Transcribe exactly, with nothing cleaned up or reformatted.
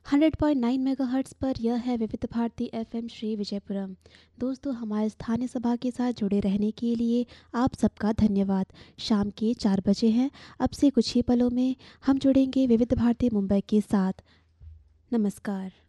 Hundred point nine megahertz पर यह है विविध भारती एफएम श्री विजयपुरम। दोस्तों, हमारे स्थानीय सभा के साथ जुड़े रहने के लिए आप सबका धन्यवाद। शाम के चार बजे हैं। अब से कुछ ही पलों में हम जुड़ेंगे विविध भारती मुंबई के साथ। नमस्कार।